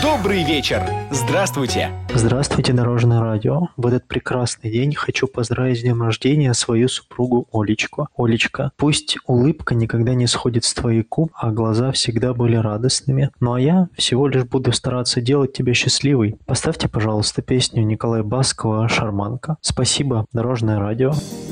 Добрый вечер! Здравствуйте! Здравствуйте, Дорожное радио. В этот прекрасный день хочу поздравить с днем рождения свою супругу Олечку. Олечка, пусть улыбка никогда не сходит с твоих губ, а глаза всегда были радостными. Ну а я всего лишь буду стараться делать тебя счастливой. Поставьте, пожалуйста, песню Николая Баскова «Шарманка». Спасибо, Дорожное радио.